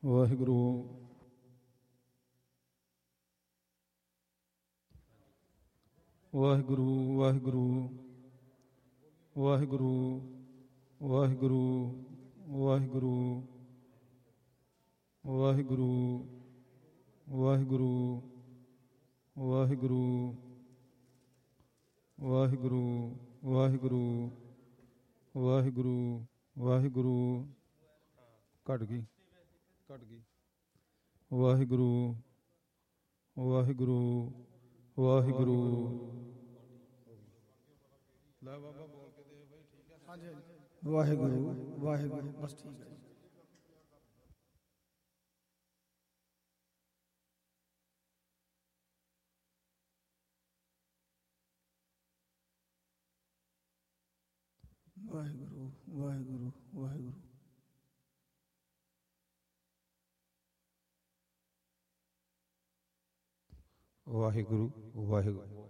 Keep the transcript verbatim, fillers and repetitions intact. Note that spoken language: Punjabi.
ਵਾਹਿਗੁਰੂ ਵਾਹਿਗੁਰੂ ਵਾਹਿਗੁਰੂ ਵਾਹਿਗੁਰੂ ਵਾਹਿਗੁਰੂ ਵਾਹਿਗੁਰੂ ਵਾਹਿਗੁਰੂ ਵਾਹਿਗੁਰੂ ਵਾਹਿਗੁਰੂ ਵਾਹਿਗੁਰੂ ਵਾਹਿਗੁਰੂ ਵਾਹਿਗੁਰੂ ਵਾਹਿਗੁਰੂ ਘਟ ਗਈ ਘਟ ਗਈ ਵਾਹਿਗੁਰੂ ਵਾਹਿਗੁਰੂ ਵਾਹਿਗੁਰੂ ਲੈ ਬਾਬਾ ਬੋਲ ਕੇ ਦੇ ਬਈ ਠੀਕ ਹੈ ਹਾਂਜੀ ਵਾਹਿਗੁਰੂ ਵਾਹਿਗੁਰੂ ਬਸ ਠੀਕ ਹੈ ਵਾਹਿਗੁਰੂ ਵਾਹਿਗੁਰੂ ਵਾਹਿਗੁਰੂ ਵਾਹਿਗੁਰੂ ਵਾਹਿਗੁਰੂ